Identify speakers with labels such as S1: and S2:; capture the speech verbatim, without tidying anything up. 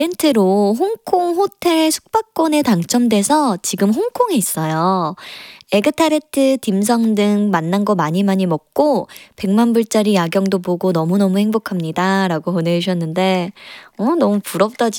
S1: 이벤트로 홍콩 호텔 숙박권에 당첨돼서 지금 홍콩에 있어요. 에그타르트, 딤섬 등 맛난 거 많이 많이 먹고 백만 불짜리 야경도 보고 너무너무 행복합니다. 라고 보내주셨는데 어 너무 부럽다